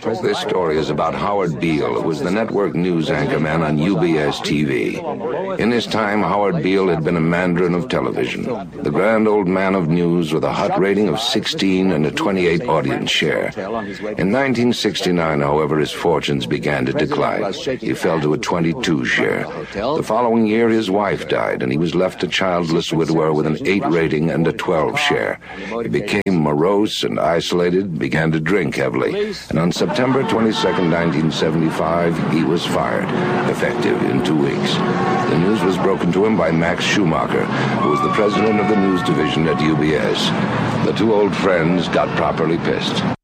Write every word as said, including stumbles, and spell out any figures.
This story is about Howard Beale, who was the network news anchorman on U B S T V. In his time, Howard Beale had been a mandarin of television, the grand old man of news with a hot rating of sixteen and a twenty-eight audience share. In nineteen sixty-nine, however, his fortunes began to decline. He fell to a twenty-two share. The following year, his wife died, and he was left a childless widower with an eight rating and a twelve share. He became morose and isolated, began to drink heavily, and on September twenty-second, nineteen seventy-five, he was fired, effective in two weeks. The news was broken to him by Max Schumacher, who was the president of the news division at U B S. The two old friends got properly pissed.